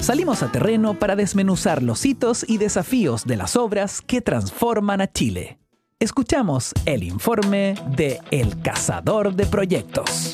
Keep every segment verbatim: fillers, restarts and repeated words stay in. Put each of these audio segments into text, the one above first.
Salimos a terreno para desmenuzar los hitos y desafíos de las obras que transforman a Chile. Escuchamos el informe de El Cazador de Proyectos.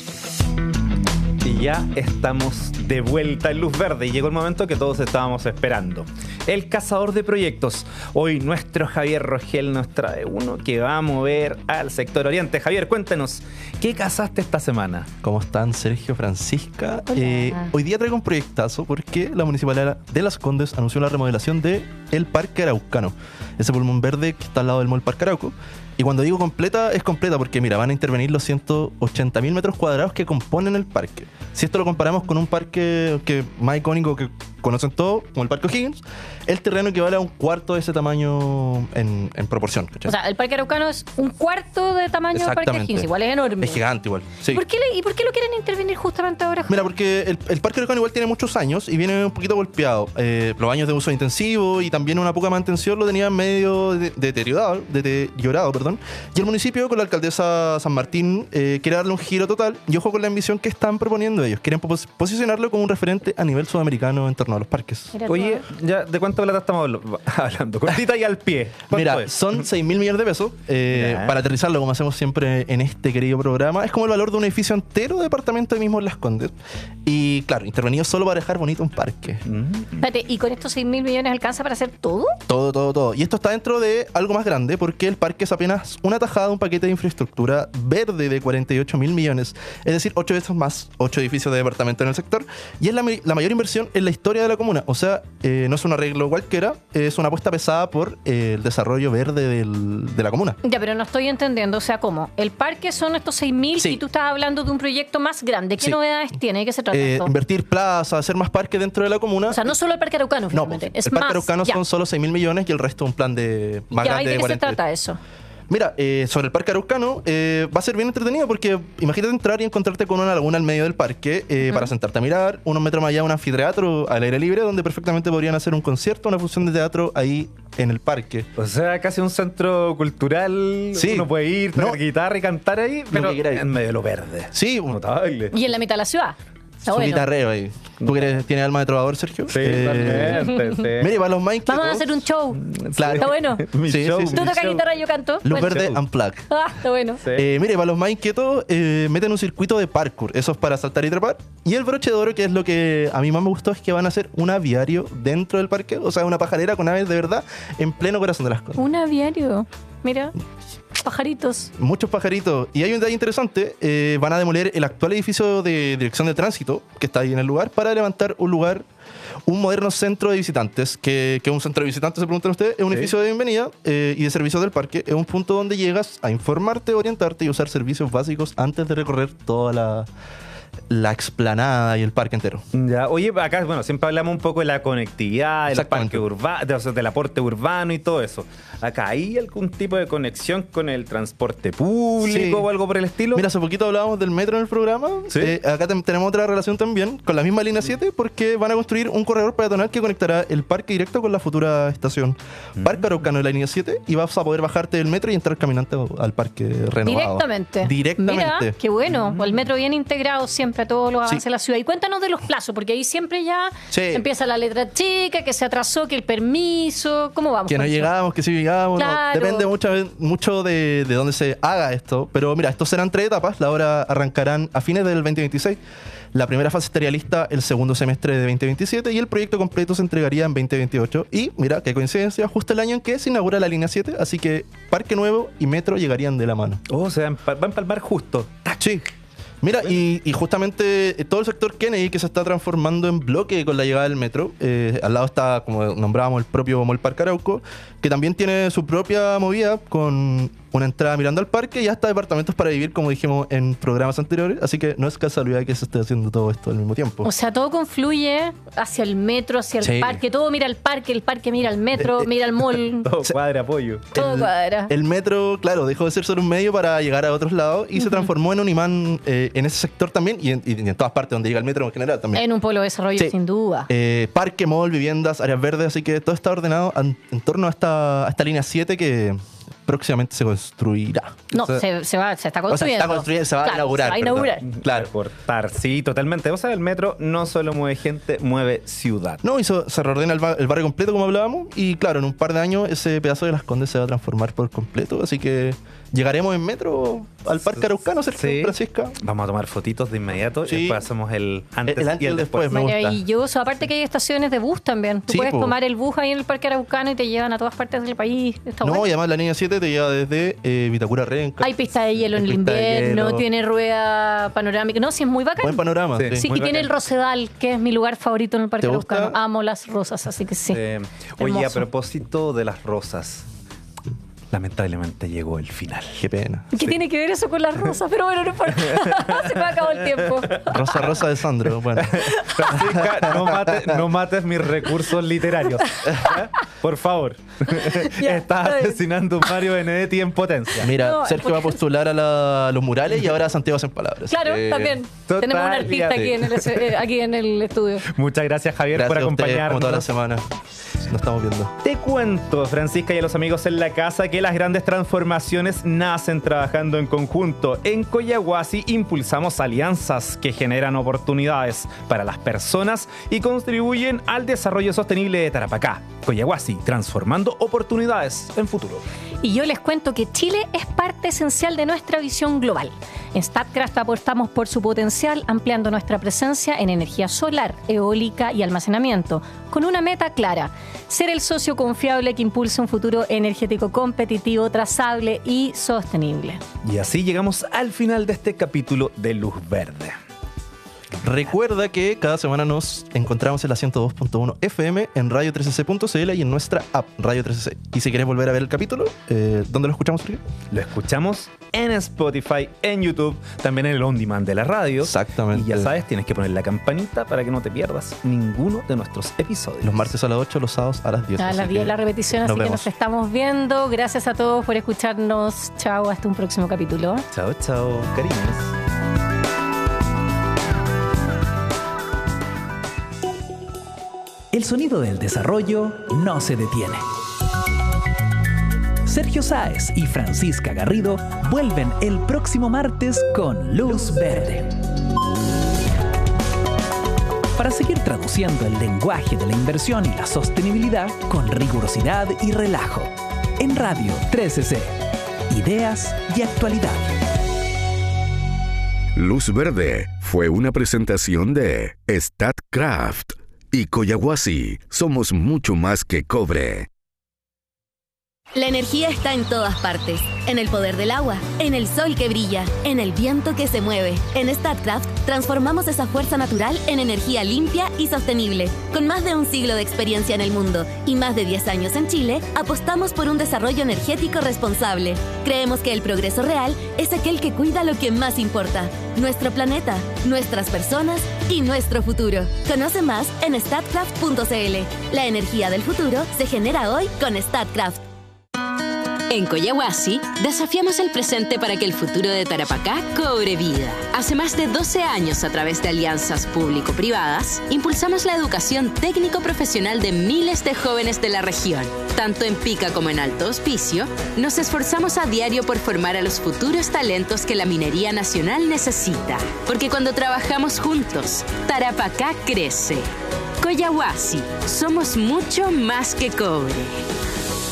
Y ya estamos de vuelta en Luz Verde y llegó el momento que todos estábamos esperando. El Cazador de Proyectos. Hoy nuestro Javier Rogel nos trae uno que va a mover al sector oriente. Javier, cuéntanos, ¿qué cazaste esta semana? ¿Cómo están, Sergio, Francisca? Eh, hoy día traigo un proyectazo porque la Municipalidad de Las Condes anunció la remodelación de el Parque Araucano, ese pulmón verde que está al lado del Mall Parque Arauco. Y cuando digo completa, es completa porque, mira, van a intervenir los ciento ochenta mil metros cuadrados que componen el parque. Si esto lo comparamos con un parque que más icónico que conocen todos, como el Parque O'Higgins, el terreno equivale a un cuarto de ese tamaño en, en proporción, ¿cachai? O sea, el Parque Araucano es un cuarto de tamaño del Parque O'Higgins, igual es enorme. Es gigante igual, sí. ¿Por qué le, ¿Y por qué lo quieren intervenir justamente ahora? Mira, porque el, el Parque Araucano igual tiene muchos años y viene un poquito golpeado. Eh, los años de uso intensivo y también una poca mantención lo tenían medio de, de deteriorado, deteriorado, perdón. Y el municipio, con la alcaldesa San Martín, eh, quiere darle un giro total. Y ojo con la ambición que están proponiendo ellos. Quieren pos- posicionarlo como un referente a nivel sudamericano en torno a los parques. Mira, Oye, ya, ¿de cuánta plata estamos habl- hablando? Cortita y al pie. Mira, es? son seis mil millones de pesos. Eh, para aterrizarlo, como hacemos siempre en este querido programa, es como el valor de un edificio entero de departamento ahí mismo en Las Condes. Y claro, intervenido solo para dejar bonito un parque. Mm. Espérate, ¿y con estos seis mil millones alcanza para hacer todo? Todo, todo, todo. Y esto está dentro de algo más grande porque el parque es apenas una tajada de un paquete de infraestructura verde de cuarenta y ocho mil millones. Es decir, ocho veces más, ocho edificios de departamento en el sector. Y es la, la mayor inversión en la historia de la comuna. O sea, eh, no es un arreglo cualquiera, es una apuesta pesada por eh, el desarrollo verde del, de la comuna. Ya, pero no estoy entendiendo. O sea, ¿cómo? El parque son estos seis mil Sí. y tú estás hablando de un proyecto más grande. ¿Qué Sí. novedades tiene? ¿De qué se trata Eh, esto? invertir plaza, hacer más parques dentro de la comuna. O sea, no solo el Parque Araucano, no, finalmente. pues, es el parque más. Araucano Ya. son solo seis mil millones y el resto un plan de más Ya, grande ¿y de de qué se cuarenta. trata eso? Mira, eh, sobre el Parque Araucano, eh, va a ser bien entretenido porque imagínate entrar y encontrarte con una laguna al medio del parque eh, uh-huh. para sentarte a mirar, unos metros más allá un anfiteatro al aire libre donde perfectamente podrían hacer un concierto, una función de teatro ahí en el parque. O sea, casi un centro cultural. Sí. Uno puede ir, tocar No. guitarra y cantar ahí, pero en medio de lo verde. Sí, notable. Y en la mitad de la ciudad. Está su bueno. guitarreo ahí. ¿Tú quieres, tienes alma de trovador, Sergio? Sí, Eh, totalmente, sí. Mire, para los más inquietos, Vamos a hacer un show. Claro. Está bueno. Mi Sí, show, sí, sí. Tú mi tocas show. guitarra y yo canto. Luz Bueno. Verde show. Unplugged. Ah, está bueno. Sí. Eh, mire, para los más inquietos, eh, meten un circuito de parkour. Eso es para saltar y trepar. Y el broche de oro, que es lo que a mí más me gustó, es que van a hacer un aviario dentro del parque. O sea, una pajarera con aves de verdad en pleno corazón de Las Condes. Un aviario. Mira, pajaritos. Muchos pajaritos. Y hay un detalle interesante. Eh, van a demoler el actual edificio de dirección de tránsito, que está ahí en el lugar, para levantar un lugar, un moderno centro de visitantes. Que es un centro de visitantes, se preguntan ustedes. Es un Sí. edificio de bienvenida eh, y de servicios del parque. Es un punto donde llegas a informarte, orientarte y usar servicios básicos antes de recorrer toda la... la explanada y el parque entero. Ya, oye, acá, bueno, siempre hablamos un poco de la conectividad, del Exactamente. parque urbano, o sea, del aporte urbano y todo eso. ¿Acá hay algún tipo de conexión con el transporte público Sí. o algo por el estilo? Mira, hace poquito hablábamos del metro en el programa. Sí. Eh, acá tem- tenemos otra relación también con la misma línea siete porque van a construir un corredor peatonal que conectará el parque directo con la futura estación Parque Araucano de la línea siete y vas a poder bajarte del metro y entrar caminando al parque renovado. Directamente. Directamente. Mira, qué bueno. El metro bien integrado siempre a todos los avances Sí. de la ciudad. Y cuéntanos de los plazos, porque ahí siempre ya Sí. empieza la letra chica, que se atrasó, que el permiso. ¿Cómo vamos? Que con no eso? llegamos, que sí llegamos. no. Claro. Depende mucho, mucho de, de dónde se haga esto. Pero mira, estos serán tres etapas. La obra arrancarán a fines del veinte veintiséis. La primera fase estaría lista el segundo semestre de veinte veintisiete y el proyecto completo se entregaría en veinte veintiocho. Y mira, qué coincidencia, justo el año en que se inaugura la línea siete. Así que Parque Nuevo y Metro llegarían de la mano. Oh, o sea, empa- va a empalmar justo. Sí. Mira, y, y justamente eh, todo el sector Kennedy que se está transformando en bloque con la llegada del metro. Eh, al lado está, como nombrábamos, el propio Mall Parque Arauco, que también tiene su propia movida con una entrada mirando al parque y hasta departamentos para vivir, como dijimos en programas anteriores. Así que no es casualidad que se esté haciendo todo esto al mismo tiempo. O sea, todo confluye hacia el metro, hacia el Sí. parque. Todo mira al parque, el parque mira al metro, Eh, eh, mira al mall. Todo cuadra apoyo. Todo el, cuadra. el metro, claro, dejó de ser solo un medio para llegar a otros lados y se transformó en un imán eh, en ese sector también y en, y en todas partes donde llega el metro en general también. En un polo de desarrollo, Sí. sin duda. Eh, parque, mall, viviendas, áreas verdes, así que todo está ordenado en, en torno a esta, a esta línea siete que próximamente se construirá. No, O sea, se, se, va, se está O sea, construyendo. está construyendo, se va a Claro, inaugurar. Se va a perdón. inaugurar. Claro. Cortar, sí, totalmente. O sea, el metro no solo mueve gente, mueve ciudad. No, y so- se reordena el, ba- el barrio completo, como hablábamos, y claro, en un par de años ese pedazo de Las Condes se va a transformar por completo, así que llegaremos en metro al Parque Araucano, Sergio Sí. Francisca. Vamos a tomar fotitos de inmediato Sí. y después hacemos el antes, El antes y el y el después. después. Me gusta. Maravilloso. Aparte que hay estaciones de bus también. Tú Sí, puedes po. tomar el bus ahí en el Parque Araucano y te llevan a todas partes del país. Está No, bueno. y además la línea siete te lleva desde eh, Vitacura a Renca. Hay pista de hielo en Hay el pista de invierno, hielo. tiene rueda panorámica. No, sí, es muy bacán. Buen panorama. Sí. Sí. Sí, Muy y tiene bacán. el Rosedal, que es mi lugar favorito en el Parque ¿Te gusta? Araucano. Amo las rosas, así que sí. Eh, oye, Hermoso. a propósito de las rosas, lamentablemente llegó el final. Qué pena. ¿Qué tiene que ver eso con las rosas? Pero bueno, no importa. Se me acabó el tiempo. Rosa Rosa de Sandro. Bueno, Francisca, no, mate- no mates mis recursos literarios. ¿Ya? Por favor. Ya, Estás está bien. asesinando a Mario Benedetti en potencia. mira, No, Sergio va a postular a, la- a los murales y ahora Santiago en palabras. Claro, Eh, también. total, Tenemos un artista fíjate. aquí en, el, eh, aquí en el estudio. Muchas gracias, Javier, Gracias por a ustedes, como toda la acompañarnos. semana. Nos estamos viendo. Te cuento, Francisca y a los amigos en la casa, que las grandes transformaciones nacen trabajando en conjunto. En Coyahuasi impulsamos alianzas que generan oportunidades para las personas y contribuyen al desarrollo sostenible de Tarapacá. Coyahuasi, transformando oportunidades en futuro. Y yo les cuento que Chile es parte esencial de nuestra visión global. En Statkraft apostamos por su potencial, ampliando nuestra presencia en energía solar, eólica y almacenamiento, con una meta clara: ser el socio confiable que impulse un futuro energético competitivo, trazable y sostenible. Y así llegamos al final de este capítulo de Luz Verde. Recuerda que cada semana nos encontramos en la ciento dos punto uno F M, en radio tres c punto c l y en nuestra app Radio tres c. Y si quieres volver a ver el capítulo, eh, ¿dónde lo escuchamos, Sergio? Lo escuchamos en Spotify, en YouTube, también en el On Demand de la radio. Exactamente. Y ya sabes, tienes que poner la campanita para que no te pierdas ninguno de nuestros episodios. Los martes a las ocho, los sábados a las diez. A así las que diez la repetición, nos así que vemos. nos estamos viendo. Gracias a todos por escucharnos. Chao, hasta un próximo capítulo. Chao, chao, cariños. El sonido del desarrollo no se detiene. Sergio Sáez y Francisca Garrido vuelven el próximo martes con Luz Verde. Para seguir traduciendo el lenguaje de la inversión y la sostenibilidad con rigurosidad y relajo. En Radio trece ce. Ideas y actualidad. Luz Verde fue una presentación de Statkraft y Coyahuasi. Somos mucho más que cobre. La energía está en todas partes. En el poder del agua, en el sol que brilla, en el viento que se mueve. En Statkraft transformamos esa fuerza natural en energía limpia y sostenible. Con más de un siglo de experiencia en el mundo y más de diez años en Chile, apostamos por un desarrollo energético responsable. Creemos que el progreso real es aquel que cuida lo que más importa: nuestro planeta, nuestras personas y nuestro futuro. Conoce más en statkraft punto c l. La energía del futuro se genera hoy con Statkraft. En Coyahuasi, desafiamos el presente para que el futuro de Tarapacá cobre vida. Hace más de doce años, a través de alianzas público-privadas, impulsamos la educación técnico-profesional de miles de jóvenes de la región. Tanto en Pica como en Alto Hospicio, nos esforzamos a diario por formar a los futuros talentos que la minería nacional necesita. Porque cuando trabajamos juntos, Tarapacá crece. Coyahuasi, somos mucho más que cobre.